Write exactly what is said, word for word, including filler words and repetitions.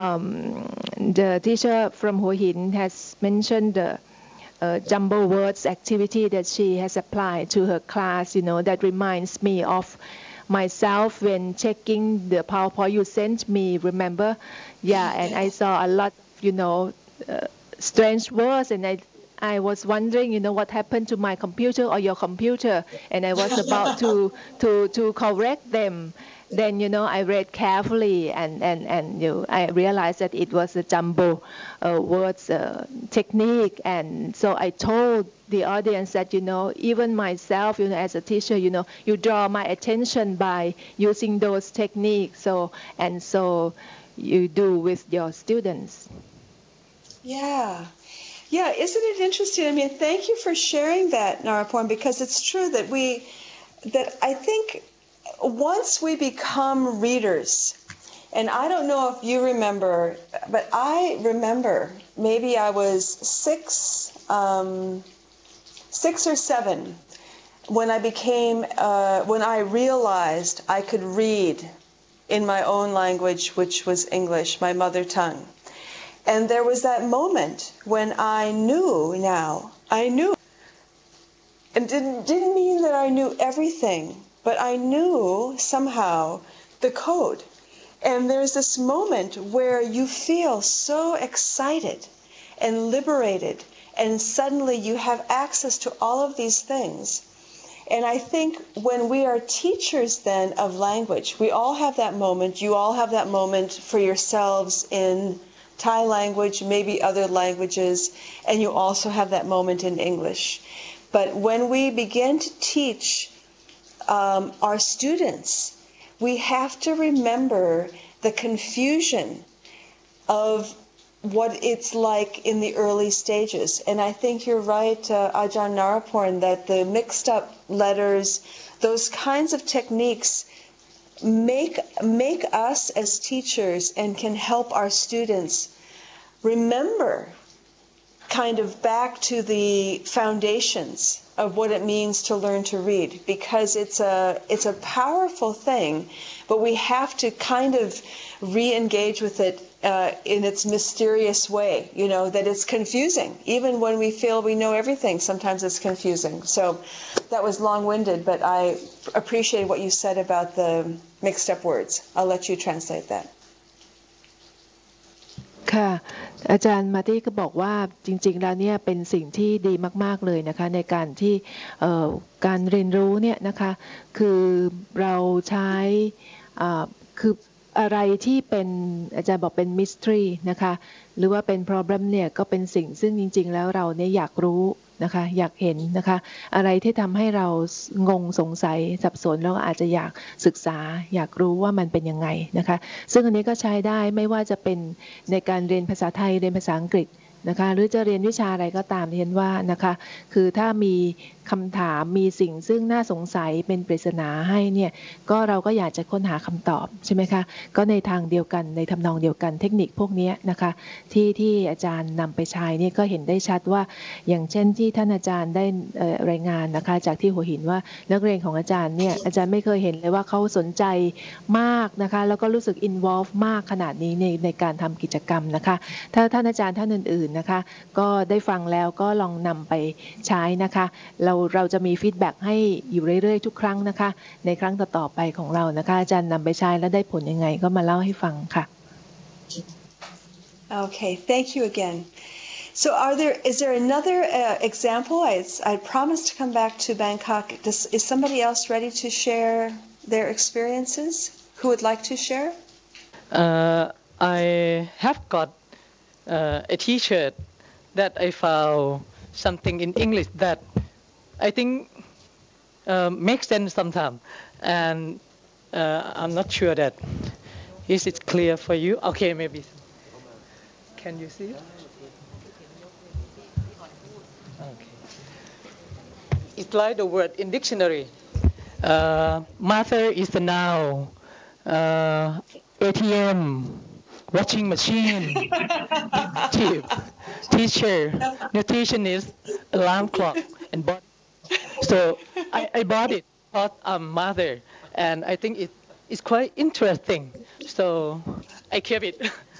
um, the teacher from Hua Hin has mentioned the uh, jumble words activity that she has applied to her class. You know, that reminds me of myself when checking the PowerPoint you sent me. Remember? Yeah, and I saw a lot, you know, uh, strange words, and I I was wondering, you know, what happened to my computer or your computer, and I was about to to to correct them. Then, you know, I read carefully, and and and you know, I realized that it was a jumbo uh, words uh, technique, and so I told the audience that, you know, even myself, you know, as a teacher, you know, you draw my attention by using those techniques. So and so you do with your students. Yeah. Yeah, isn't it interesting? I mean, thank you for sharing that, Naraporn, because it's true that we, that I think once we become readers, and I don't know if you remember, but I remember maybe I was six, um, six or seven when I became, uh, when I realized I could read in my own language, which was English, my mother tongue. And there was that moment when I knew now, I knew, and didn't, didn't mean that I knew everything, but I knew somehow the code. And there's this moment where you feel so excited and liberated, and suddenly you have access to all of these things. And I think when we are teachers then of language, we all have that moment, you all have that moment for yourselves in Thai language, maybe other languages, and you also have that moment in English. But when we begin to teach um, our students, we have to remember the confusion of what it's like in the early stages. And I think you're right, uh, Ajahn Naraporn, that the mixed up letters, those kinds of techniques make make us as teachers and can help our students remember kind of back to the foundations of what it means to learn to read, because it's a it's a powerful thing, but we have to kind of re-engage with it uh, in its mysterious way, you know, that it's confusing. Even when we feel we know everything, sometimes it's confusing. So that was long-winded, but I appreciate what you said about the mixed up words. I'll let you translate that. ค่ะอาจารย์มาตี้ก็บอกว่าจริงๆแล้วเนี่ยเป็นสิ่งที่ดีมากๆเลยนะคะในการที่การเรียนรู้เนี่ยนะคะคือเราใช้คืออะไรที่เป็นอาจารย์บอกเป็น mystery นะคะหรือว่าเป็น problem เนี่ยก็เป็นสิ่งซึ่งจริงๆแล้วเราเนี่ยอยากรู้นะคะอยากเห็นนะคะอะไรที่ทำให้เรางงสงสัยสับสนแล้วอาจจะอยากศึกษาอยากรู้ว่ามันเป็นยังไงนะคะซึ่งอันนี้ก็ใช้ได้ไม่ว่าจะเป็นในการเรียนภาษาไทยเรียนภาษาอังกฤษนะคะหรือจะเรียนวิชาอะไรก็ตามเห็นว่านะคะคือถ้ามีคำถามมีสิ่งซึ่งน่าสงสัยเป็นปริศนาให้เนี่ยก็เราก็อยากจะค้นหาคำตอบใช่ไหมคะก็ในทางเดียวกันในทำนองเดียวกันเทคนิคพวกนี้นะคะที่ที่อาจารย์นำไปใช้นี่ก็เห็นได้ชัดว่าอย่างเช่นที่ท่านอาจารย์ได้รายงานนะคะจากที่หัวหินว่านักเรียนของอาจารย์เนี่ยอาจารย์ไม่เคยเห็นเลยว่าเขาสนใจมากนะคะแล้วก็รู้สึก involve มากขนาดนี้ในในการทำกิจกรรมนะคะถ้าท่านอาจารย์ท่านอื่นๆนะคะก็ได้ฟังแล้วก็ลองนำไปใช้นะคะเราเราจะมีฟีดแบ็กให้อยู่เรื่อยๆทุกครั้งนะคะในครั้งต่อๆไปของเรานะคะอาจารย์นำไปใช้แล้วได้ผลยังไงก็มาเล่าให้ฟังค่ะ Okay, thank you again. So are there is there another uh, example? I I promised to come back to Bangkok. Does, is somebody else ready to share their experiences? Who would like to share? Uh, I have got uh, a T-shirt that I found something in English that I think uh, makes sense sometimes, and uh, I'm not sure that is it clear for you. Okay, maybe. Can you see it? Okay. It's like the word in dictionary. Uh, mother is the noun. Uh, A T M, washing machine, tip, teacher, nutritionist, alarm clock, and body. So I, I bought it because I'm mother, and I think it, it's quite interesting. So I kept it.